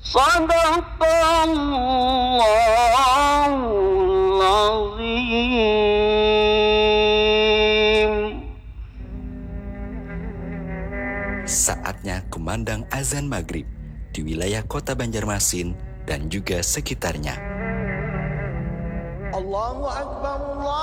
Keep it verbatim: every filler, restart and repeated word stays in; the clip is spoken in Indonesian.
Sadaqallahul azim. Saatnya kumandang azan maghrib di wilayah kota Banjarmasin dan juga sekitarnya. Allahu Akbar.